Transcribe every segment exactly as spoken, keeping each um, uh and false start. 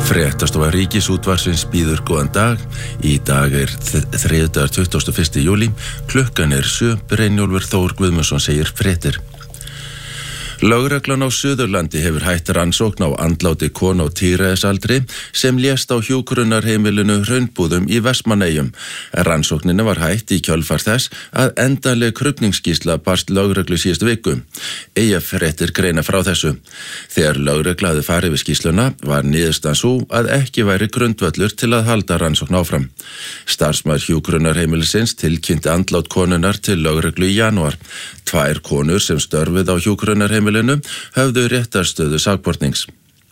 Fréttastofa Ríkisútvarpsins býður góðan dag. Í dag er þriðjudagur tuttugasta og fyrsta júlí. Klukkan er sjö. Brynjólfur Þór Guðmundsson segir fréttir. Lögreglan á Suðurlandi hefur hætt rannsókn á andláti konu á tíræðisaldri sem lést á hjúkrunarheimilinu Hraunbúðum í Vestmannaeyjum. Rannsókninni var hætt í kjölfar þess að endanleg krufningsskýrsla barst lögreglu síðustu viku. Eyjafréttir greina frá þessu. Þegar lögregla hafði farið við skýrsluna var niðurstaðan sú að ekki væri grundvöllur til að halda rannsókn áfram. Starfsmaður hjúkrunarheimilisins tilkynnti andlát konunnar til lögreglu í janúar. Tvær konur sem störfuð á hjúkrunarheimilinu höfðu réttarstöðu sakbornings.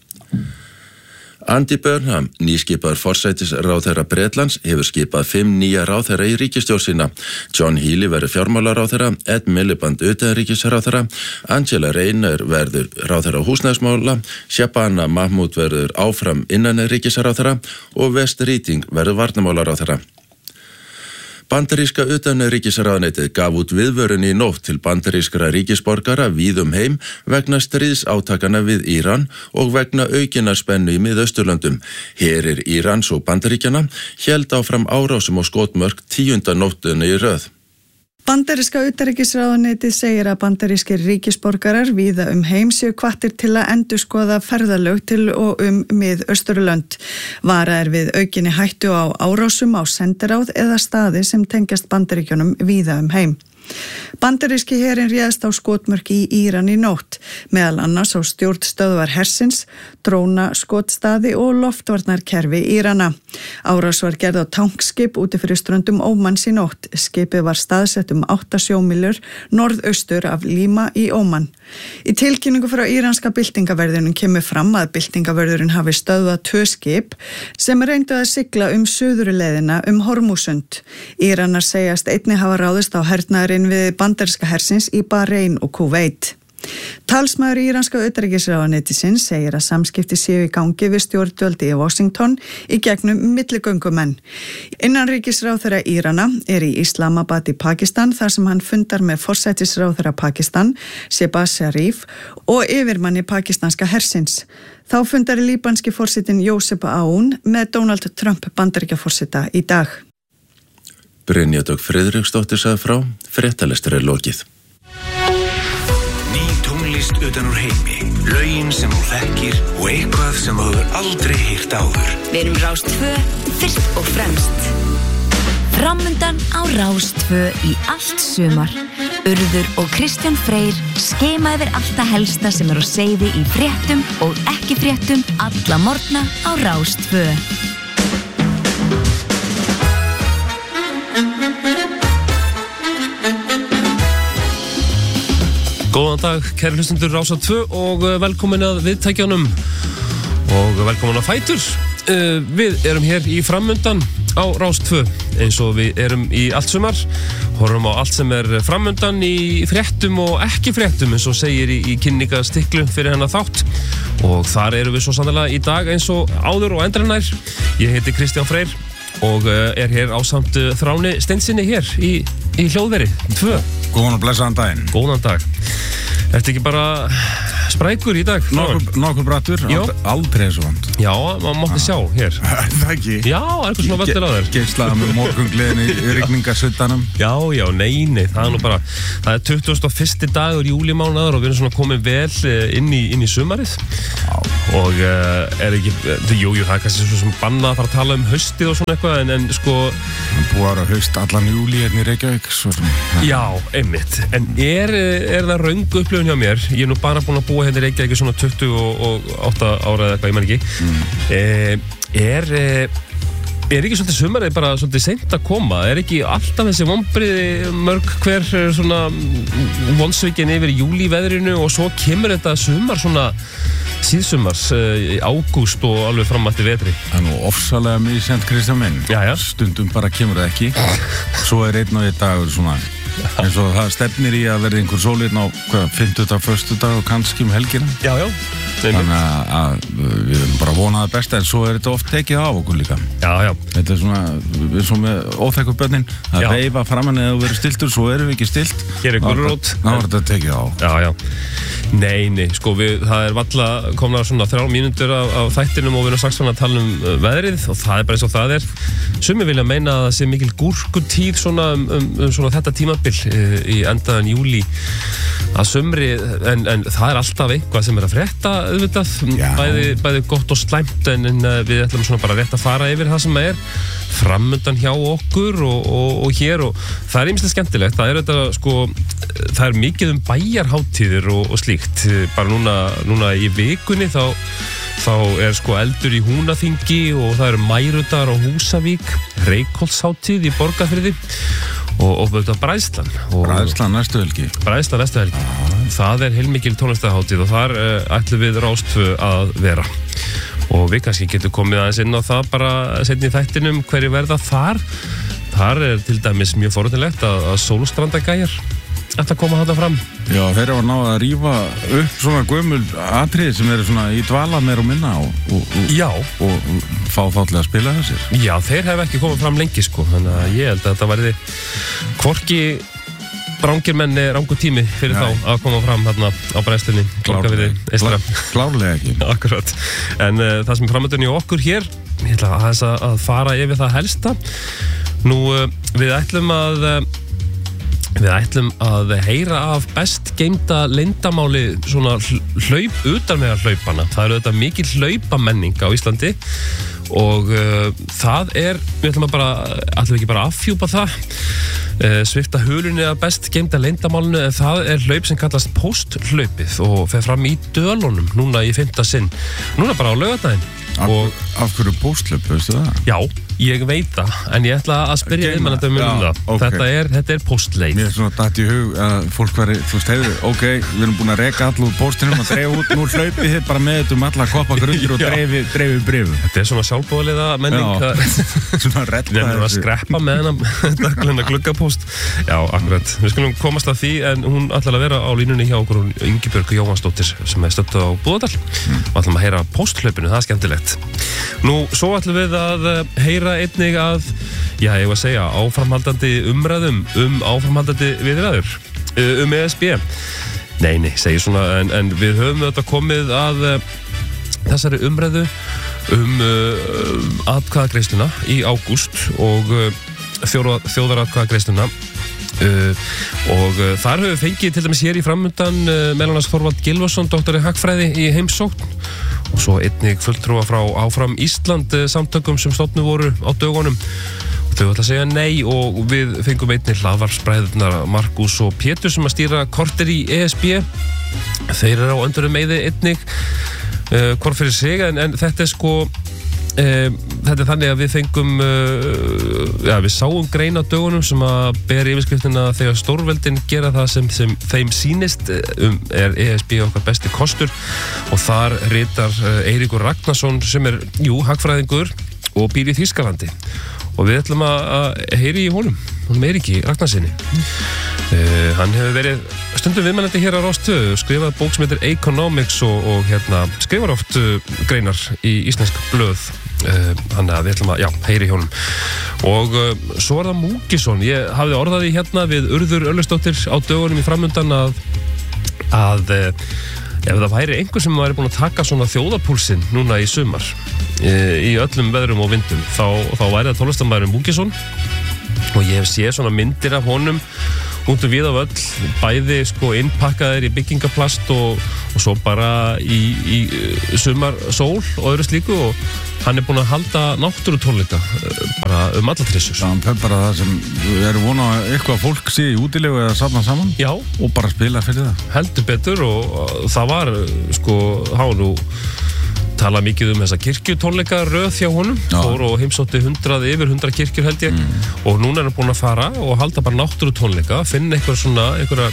Andy Burnham, nýskipaður forsætisráðherra Bretlands, hefur skipað fimm nýja ráðherra í ríkisstjórn sína. John Healey verður fjármálaráðherra, Ed Miliband utanríkisráðherra, Angela Rayner verður ráðherra húsnæðismála, Shabana Mahmood verður áfram innanríkisráðherra og West Reading verður varnarmálaráðherra. Bandaríska utanríkisráðuneytið gaf út viðvörun í nótt til bandarískra ríkisborgara víðum heim vegna stríðsátakana við Íran og vegna aukinnar spennu í Miðausturlöndum. Herir Írans og Bandaríkjanna hélt áfram árásum á skotmörk tíunda nóttina í röð. Bandaríska utanríkisráðuneytið segir að bandarískir ríkisborgarar víða um heim séu hvattir til að endurskoða ferðalög til og um Mið-Austurlönd. Vara er við aukinni hættu á árásum á sendiráð eða staði sem tengjast Bandaríkjunum víða um heim. Bandaríski herinn réðst á skotmörk í Íran í nótt, meðal annars á stjórnstöðvar hersins, dróna skotstaði og loftvarnarkerfi Írana. Árás var gerð á tankskip úti fyrir ströndum Ómans í nótt. Skipið var staðsett um átta sjómílur norðaustur af Líma í Óman. Í tilkynningu frá íranska byltingaverðinum kemur fram að byltingaverðurinn hafi stöðvað tvö skip sem reyndu að sigla um suðurleiðina um Hormúsund. Íranar segjast einnig hafa ráðist á hernaðarinn við bandaríska hersins í Bahrein og Kúveit. Talsmaður íranska utanríkisráðuneytisins segir að samskipti séu í gangi við stjórnvöld í Washington í gegnum milligöngumenn. Innanríkisráðherra Írana er í Islamabad í Pakistan þar sem hann fundar með forsætisráðherra Pakistan, Shehbaz Sharif, og yfirmanni pakistanska hersins. Þá fundar líbanski forsetinn Joseph Aoun með Donald Trump bandaríkjaforseta í dag. Brynja Dögg Friðriksdóttir sagði frá, fréttalestur er lokið. Ný tónlist utan úr heimi, lögin sem þú þekkir og eitthvað sem þú hefur aldrei heyrt áður. Við erum Rás tvö, fyrst og fremst. Framundan á Rás tvö í allt sumar. Urður og Kristján Freyr skema yfir allt það helsta sem er á seyði í fréttum og ekki fréttum alla morgna á Rás tvö. Góðan dag, kæri hlustendur Rásar tvö og velkomin að viðtækjanum og velkomin að Fætur. Við erum hér í framundan á Rás tvö eins og við erum í allt sumar. Horfum á allt sem er framundan í fréttum og ekki fréttum eins og segir í, í kynningastiklu fyrir hennar þátt. Og þar erum við svo sannlega í dag eins og áður og endranær. Ég heiti Kristján Freyr og er hér ásamt Þráni Steinsinni hér í, í hljóðveri tvö. Góðan og blessaðan daginn. Góðan dag. Ertu ekki bara sprækur í dag? Nokkur, nokkur brattur, aldrei, aldrei svo vant. Já, maður mátti sjá hér. Það ekki? Já, eitthvað svona völdil að þér. Geislaða með morgungleðin í rigningasuttanum. Já, já, nei, nei, það er nú bara, það er tuttugasti og fyrsti dagur júlímánaðar og við erum svona komin vel inn í, inn í sumarið. Já. Og uh, er ekki, jú, jú, það er kannski svo sem bannað að fara að tala um haustið og svona eitthvað, en, en sko... Það búið að vera haust allan júlí hérna í Reykjavík, svo sem... Já, einmitt. En er, er það röng upplifun hjá mér? Ég er nú bara búin að búa hérna í Reykjavík svona tuttugu og átta ára eða eitthvað, ég man ekki. Mm. Eh, er... Eh, Er ekki svolítið sumarið bara svolítið seint að koma? Er ekki alltaf þessi vonbrigði mörg hver svona vonsvikin yfir júlíveðrinu og svo kemur þetta sumar svona síðsumars í ágúst og alveg fram eftir vetri? Það er nú ofsalega misjant, Kristján minn. Já, já. Stundum bara kemur það ekki. Svo er einn og einn dagur svona eins og það stefnir í að verði einhver sólinn á fimmtudag, föstudag og kannski um helgina. Já, já. þannig að, að við erum bara vonað að besta en svo er þetta oft tekið á okkur líka Já, já Þetta er svona, við erum svona með óþekku börnin að Já. veifa framan eða þú verður stiltur svo erum við ekki stilt Hér er gulrót. Ná er þetta tekið á Já, já. Nei, nei, sko, við, það er valla komna svona þrjár mínútur af, af þættinum og við erum strax svona að tala um uh, veðrið og það er bara eins og það er. Sumir vilja meina að það sé mikil gúrkutíð svona um, um, um svona þetta tímabil uh, í endaðan júlí að sumri, en, en það er alltaf eitthvað sem er að frétta, auðvitað, bæði, bæði gott og slæmt en, en uh, við ætlum svona bara rétt að fara yfir það sem er framundan hjá okkur og, og, og hér og það er ýmislegt skemmtilegt, það er þetta sko, það er mikið um bæjarhátíðir og, og slíkt, bara núna, núna í vikunni þá, þá er sko eldur í Húnaþingi og það eru mærudar á Húsavík, Reykholtshátíð í Borgarfirði og, og þetta bræðslan og, Bræðslan næstu helgi Bræðslan næstu helgi, það er heilmikil tónlistarhátíð og þar uh, ætlum við Rástfö að vera og við kannski getum komið aðeins inn á það bara seinni í þættinum hverju verða þar þar er til dæmis mjög forvitnilegt að, að Sólstrandagæjar ætla að koma þetta fram Já, þeir eru að ná að rífa upp svona gömul atrið sem eru svona í dvala meir og minna og, og, og, Já og, og fá þáttlega að spila þessir Já, þeir hef ekki komið fram lengi sko þannig að ég held að þetta verði hvorki rángir menni rángur tími fyrir Nei. þá að koma fram hérna á bræðslunni Klárlega, klárlega ekki Akkurat, en uh, það sem er framöndunni á okkur hér ég ætla að, að, að fara yfir það helsta nú uh, við ætlum að uh, við ætlum að heyra af best geymda leyndamáli svona hlaup utan meðal hlaupana það eru þetta mikil hlaupamenning á Íslandi og uh, það er, við ætlum að bara ætlum við ekki bara að afhjúpa það uh, svipta hulunni að best geymda leyndamálinu en það er hlaup sem kallast posthlaupið og fer fram í Dölunum núna í fimmta sinn núna bara á laugardaginn Af, og af hverju póstlöp, veistu það? já, ég veit það en ég ætla að spyrja viðmælandum um það okay. þetta er, þetta er postleið Mér er svona dætt í hug að fólk veri, þú veist, hefur, ok, við erum búin að reka allu úr póstinum og dreifa út, nú hlaupið þið bara með þetta um alla koppa grundir og dreifi, dreifi brifum. Þetta er svona sjálfbóðaliða menning svona retta við erum að skreppa með hennar gluggapóst já, akkurat, við skulum komast að því en hún ætlar að vera á línunni hjá okkur Ingibjörg Jóhannsdóttir sem er stödd á Búðardal og ætlum að heyra pósthlaupinu, það er skemmtilegt nú, svo ætlum við að heyra einnig að, já, ég var að segja áframhaldandi umræðum um áframhaldandi viðræður um E S B nei, nei, segir svona en, en við höfum þetta komið að uh, þessari umræðu um uh, atkvæðagreiðsluna í ágúst og uh, þjóðaratkvæðagreiðsluna uh, og uh, þar höfum við fengið til dæmis hér í framundan uh, meðal annars Þorvald Gylfason, doktor í hagfræði í heimsókn og svo einnig fulltrúa frá Áfram Ísland samtökum sem stofnu voru á dögunum og þau ætla að segja nei og við fengum einnig hlaðvarpsbræðurnar Markus og Pétur sem að stýra korter í E S B þeir eru á öndurum meiði einnig uh, hvort fyrir sig en, en þetta er sko Uh, þetta er þannig að við fengum uh, ja, við sáum grein á dögunum sem að ber yfirskriftina þegar stórveldin gera það sem, sem þeim sýnist um, er E S B okkar besti kostur og þar ritar uh, Eiríkur Ragnarsson sem er, jú, hagfræðingur og býr í Þýskalandi og við ætlum að, að heyri í honum honum Eiríki Ragnarssoni uh, hann hefur verið stundum viðmælandi hér á Rás tvö skrifað bók sem heitir Economics og, og hérna skrifar oft uh, greinar í íslensk blöð þannig uh, að við ætlum að, já, heyri í honum og uh, svo er það Múkisson ég hafði orðaði hérna við Urður Örlygsdóttir á dögunum í framundan að að uh, ef það væri einhver sem væri búin að taka svona þjóðapúlsinn núna í sumar uh, í öllum veðrum og vindum þá, þá væri það tónlistarmaðurinn Múkisson og ég hef séð svona myndir af honum út um við af öll, bæði sko innpakkaðir í byggingaplast og, og svo bara í, í sumar sól og öðru slíku og hann er búin að halda náttúrutónleika bara um alla trissur. Það er bara það sem við erum vonað að eitthvað fólk sé í útilegu eða safna saman Já. Og bara spila fyrir það. Heldur betur og, og það var sko, hann nú tala mikið um þessa kirkjutónleika röð hjá honum, fór og heimsótti hundrað yfir hundrað kirkjur held ég mm. og núna er hann búin að fara og halda bara náttúrutónleika, finna eitthvað svona einhverja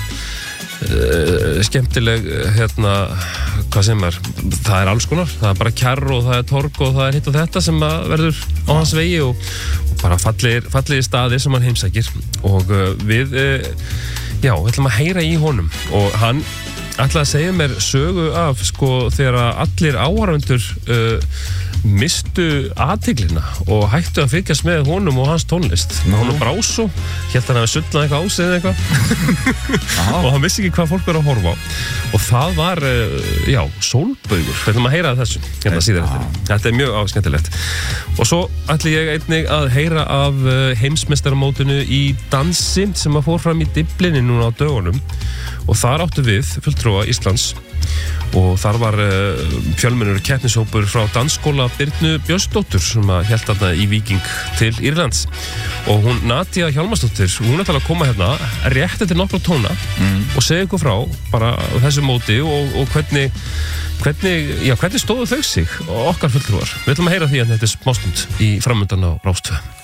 uh, skemmtileg hérna, hvað sem er það er alls konar, það er bara kjarr og það er torg og það er hitt og þetta sem verður á hans vegi og, og bara fallegir, fallegir staðir sem hann heimsækir og uh, við uh, já, við ætlum að heyra í honum og hann ætlaði að segja mér sögu af sko þegar allir áhorfendur uh, mistu athyglinna og hættu að fylgjast með honum og hans tónlist. No. Honum Brásó, hélt hann að sulla eitthvað á sig eða eitthvað og hann vissi ekki hvað fólk verið að horfa á. Og það var, já, Sólbaugur. Við ætlum að heyra þessu hérna síðar eftir. Þetta er mjög áskemmtilegt. Og svo ætla ég einnig að heyra af heimsmeistaramótinu í dansi sem að fór fram í Dyflinni núna á dögunum og þar áttu við fulltrúa Íslands og þar var uh, fjölmennur keppnishópur frá dansskóla Birnu Björnsdóttur sem að hélt þarna í Víking til Írlands og hún Nadia Hjálmarsdóttir, hún ætlaði að koma hérna rétt eftir nokkra tóna mm. og segja ykkur frá bara þessu móti og, og hvernig, hvernig, já, hvernig stóðu þau sig okkar fulltrúar. Við ætlum að heyra því að þetta er smástund í framöndan á Rás tvö.